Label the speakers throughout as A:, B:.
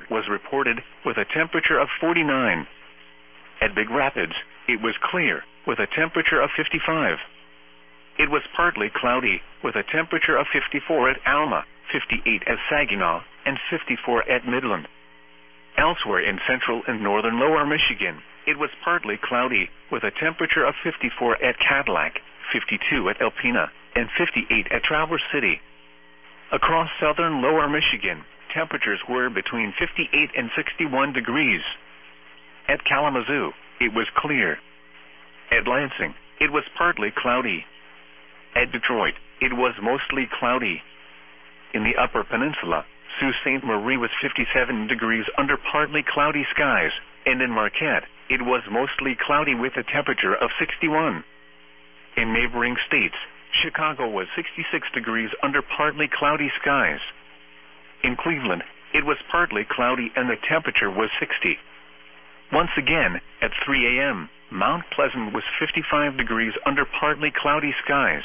A: was reported, with a temperature of 49. At Big Rapids, it was clear, with a temperature of 55. It was partly cloudy, with a temperature of 54 at Alma, 58 at Saginaw, and 54 at Midland. Elsewhere in central and northern lower Michigan, it was partly cloudy, with a temperature of 54 at Cadillac, 52 at Alpena, and 58 at Traverse City. Across southern lower Michigan, temperatures were between 58 and 61 degrees. At Kalamazoo, it was clear. At Lansing, it was partly cloudy. At Detroit, it was mostly cloudy. In the Upper Peninsula, Sault Ste. Marie was 57 degrees under partly cloudy skies, and in Marquette, it was mostly cloudy with a temperature of 61. In neighboring states, Chicago was 66 degrees under partly cloudy skies. In Cleveland, it was partly cloudy and the temperature was 60. Once again, at 3 a.m., Mount Pleasant was 55 degrees under partly cloudy skies.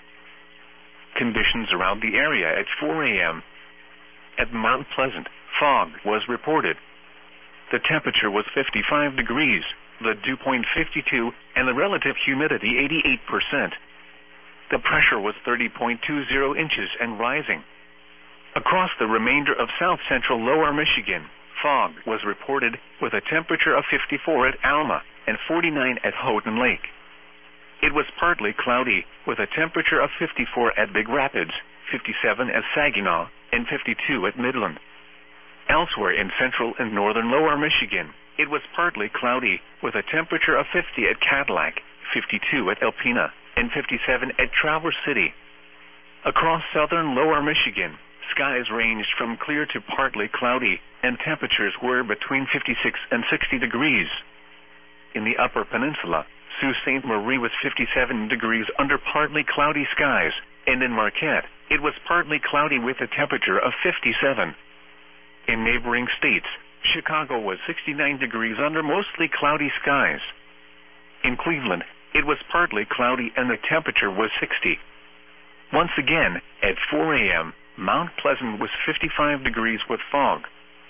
A: Conditions around the area at 4 a.m. At Mount Pleasant, fog was reported. The temperature was 55 degrees, the dew point 52, and the relative humidity 88%. The pressure was 30.20 inches and rising. Across the remainder of south-central lower Michigan, fog was reported, with a temperature of 54 at Alma and 49 at Houghton Lake. It was partly cloudy, with a temperature of 54 at Big Rapids, 57 at Saginaw, and 52 at Midland. Elsewhere in central and northern lower Michigan, it was partly cloudy, with a temperature of 50 at Cadillac, 52 at Alpena, and 57 at Traverse City. Across southern lower Michigan, skies ranged from clear to partly cloudy, and temperatures were between 56 and 60 degrees. In the Upper Peninsula, Sault Ste. Marie was 57 degrees under partly cloudy skies, and in Marquette, it was partly cloudy with a temperature of 57. In neighboring states, Chicago was 69 degrees under mostly cloudy skies. In Cleveland, it was partly cloudy and the temperature was 60. Once again, at 4 a.m., Mount Pleasant was 55 degrees with fog.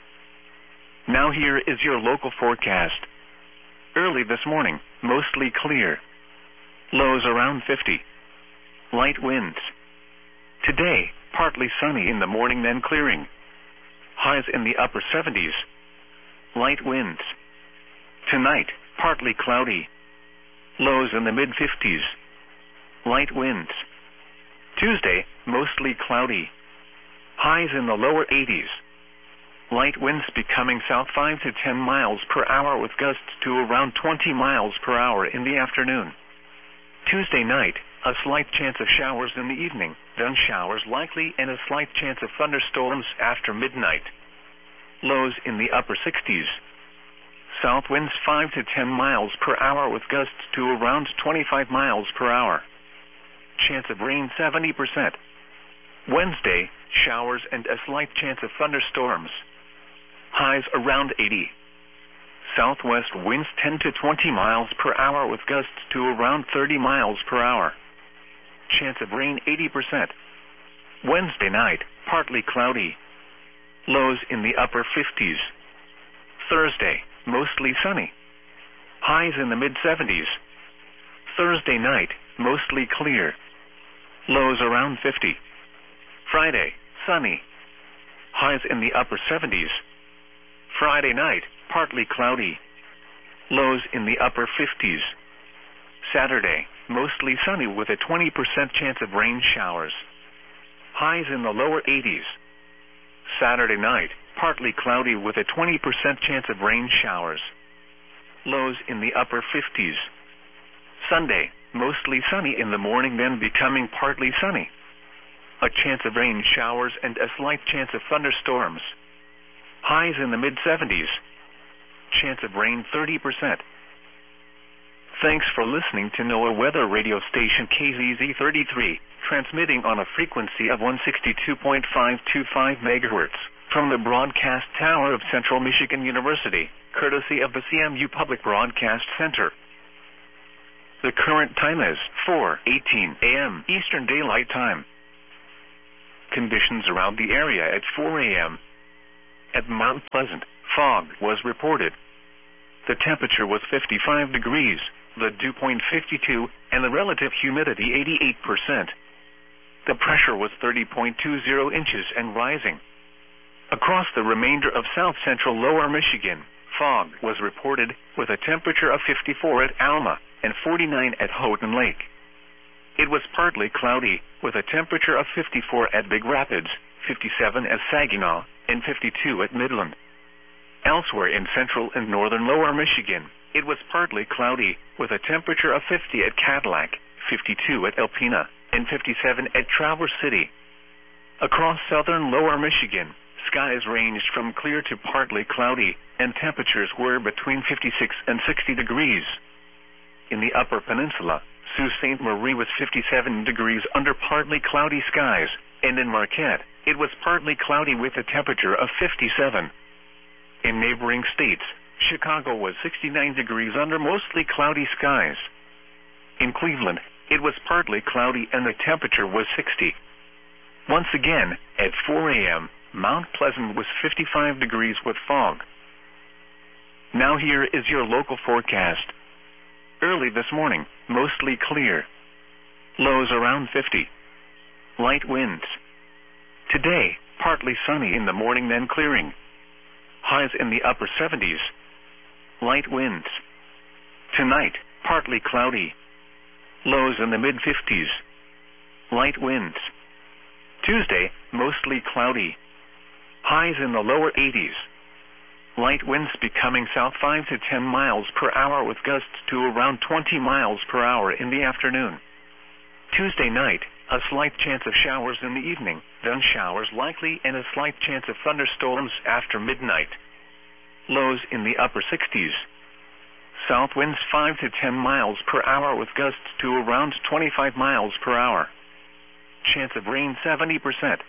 A: Now here is your local forecast. Early this morning, mostly clear. Lows around 50. Light winds. Today, partly sunny in the morning then clearing. Highs in the upper 70s. Light winds. Tonight, partly cloudy. Lows in the mid-50s. Light winds. Tuesday, mostly cloudy. Highs in the lower 80s. Light winds becoming south 5 to 10 miles per hour with gusts to around 20 miles per hour in the afternoon. Tuesday night, a slight chance of showers in the evening, then showers likely and a slight chance of thunderstorms after midnight. Lows in the upper 60s. South winds 5 to 10 miles per hour with gusts to around 25 miles per hour. Chance of rain 70%. Wednesday, showers and a slight chance of thunderstorms. Highs around 80. Southwest winds 10 to 20 miles per hour with gusts to around 30 miles per hour. Chance of rain 80%. Wednesday night, partly cloudy. Lows in the upper 50s. Thursday, mostly sunny. Highs in the mid-70s. Thursday night, mostly clear. Lows around 50. Friday, sunny. Highs in the upper 70s. Friday night, partly cloudy. Lows in the upper 50s. Saturday, mostly sunny with a 20% chance of rain showers. Highs in the lower 80s. Saturday night, partly cloudy with a 20% chance of rain showers. Lows in the upper 50s. Sunday, mostly sunny in the morning then becoming partly sunny. A chance of rain showers and a slight chance of thunderstorms. Highs in the mid-70s. Chance of rain 30%. Thanks for listening to NOAA Weather Radio Station KZZ33, transmitting on a frequency of 162.525 MHz from the broadcast tower of Central Michigan University, courtesy of the CMU Public Broadcast Center. The current time is 4:18 a.m. Eastern Daylight Time. Conditions around the area at 4 a.m. At Mount Pleasant, fog was reported. The temperature was 55 degrees, the dew point 52, and the relative humidity 88%. The pressure was 30.20 inches and rising. Across the remainder of south-central lower Michigan, fog was reported with a temperature of 54 at Alma and 49 at Houghton Lake. It was partly cloudy with a temperature of 54 at Big Rapids, 57 at Saginaw, and 52 at Midland. Elsewhere in central and northern lower Michigan, it was partly cloudy with a temperature of 50 at Cadillac, 52 at Alpena, and 57 at Traverse City. Across southern lower Michigan, skies ranged from clear to partly cloudy, and temperatures were between 56 and 60 degrees. In the upper peninsula, Sault Ste. Marie was 57 degrees under partly cloudy skies, and in Marquette, it was partly cloudy with a temperature of 57. In neighboring states, Chicago was 69 degrees under mostly cloudy skies. In Cleveland, it was partly cloudy and the temperature was 60. Once again, at 4 a.m., Mount Pleasant was 55 degrees with fog. Now here is your local forecast. Early this morning, mostly clear. Lows around 50. Light winds. Today, partly sunny in the morning then clearing. Highs in the upper 70s. Light winds. Tonight, partly cloudy. Lows in the mid-50s. Light winds. Tuesday, mostly cloudy. Highs in the lower 80s. Light winds becoming south 5 to 10 miles per hour with gusts to around 20 miles per hour in the afternoon. Tuesday night, a slight chance of showers in the evening, then showers likely and a slight chance of thunderstorms after midnight. Lows in the upper 60s. South winds 5 to 10 miles per hour with gusts to around 25 miles per hour. Chance of rain 70%.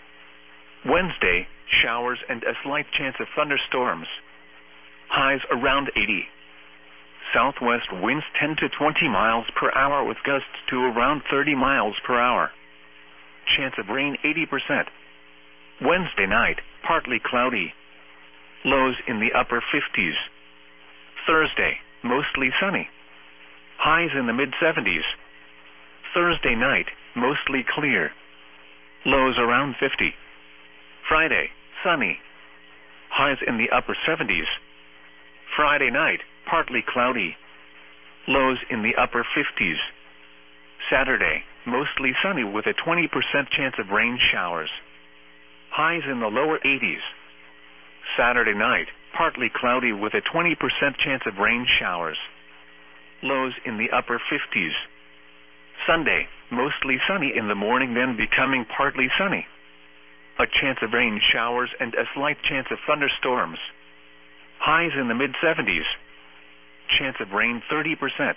A: Wednesday, showers and a slight chance of thunderstorms. Highs around 80. Southwest winds 10 to 20 miles per hour with gusts to around 30 miles per hour. Chance of rain 80%. Wednesday night, partly cloudy. Lows in the upper 50s. Thursday, mostly sunny. Highs in the mid-70s. Thursday night, mostly clear. Lows around 50. Friday, sunny. Highs in the upper 70s. Friday night, partly cloudy. Lows in the upper 50s. Saturday, mostly sunny with a 20% chance of rain showers. Highs in the lower 80s. Saturday night, partly cloudy with a 20% chance of rain showers. Lows in the upper 50s. Sunday, mostly sunny in the morning then becoming partly sunny. A chance of rain showers and a slight chance of thunderstorms. Highs in the mid-70s. Chance of rain 30%.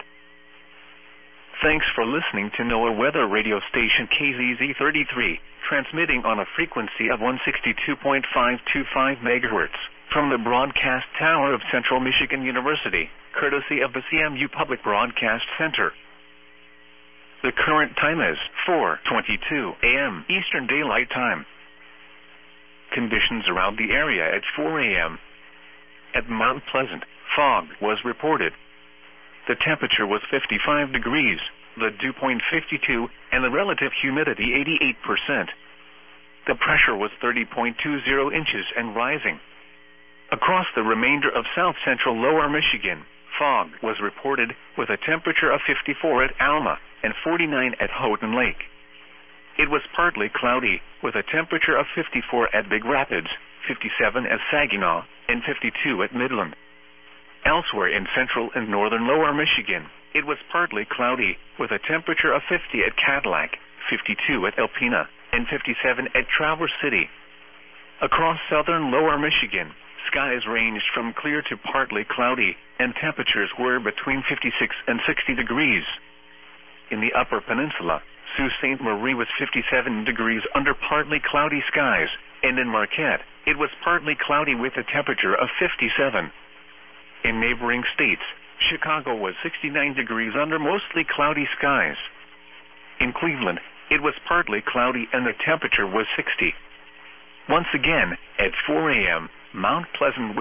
A: Thanks for listening to NOAA weather radio station KZZ33, transmitting on a frequency of 162.525 MHz from the broadcast tower of Central Michigan University, courtesy of the CMU Public Broadcast Center. The current time is 4:22 a.m. Eastern Daylight Time. Conditions around the area at 4 a.m. At Mount Pleasant, fog was reported. The temperature was 55 degrees, the dew point 52, and the relative humidity 88%. The pressure was 30.20 inches and rising. Across the remainder of south-central lower Michigan, fog was reported with a temperature of 54 at Alma and 49 at Houghton Lake. It was partly cloudy with a temperature of 54 at Big Rapids, 57 at Saginaw, and 52 at Midland. Elsewhere in central and northern lower Michigan, it was partly cloudy with a temperature of 50 at Cadillac, 52 at Alpena, and 57 at Traverse City. Across southern lower Michigan, skies ranged from clear to partly cloudy, and temperatures were between 56 and 60 degrees. In the upper peninsula, Sault Ste. Marie was 57 degrees under partly cloudy skies, and in Marquette, it was partly cloudy with a temperature of 57. In neighboring states, Chicago was 69 degrees under mostly cloudy skies. In Cleveland, it was partly cloudy and the temperature was 60. Once again, at 4 a.m., Mount Pleasant